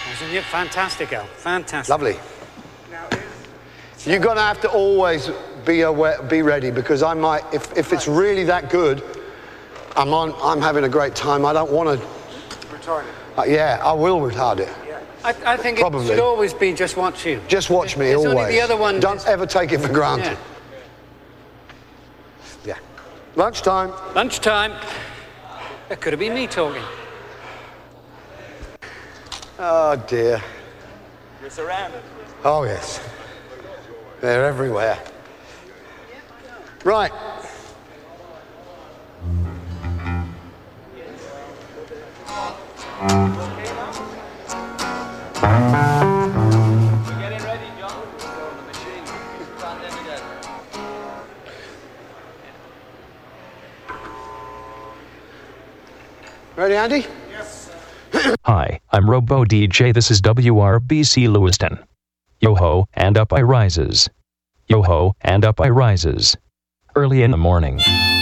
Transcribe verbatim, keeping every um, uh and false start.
Wasn't it fantastic, Al? Fantastic. Lovely. You're going to have to always be aware, be ready, because I might, if, if it's really that good, I'm on, I'm having a great time. I don't want to... Retard it. Uh, yeah, I will retard it. Yeah. I, I think Probably. it should always be just watch you. Just watch me, It's always. only the other one. Don't is- ever take it for granted. Yeah. Yeah. Lunchtime. Lunchtime. That could have been me talking. Oh, dear. You're surrounded. Oh, yes. They're everywhere. Right. We're getting ready, John. The machine. Stand in again. Ready, Andy? Hi, I'm Robo D J. This is W R B C Lewiston. Yo ho, and up I rises. Yo ho, and up I rises. Early in the morning.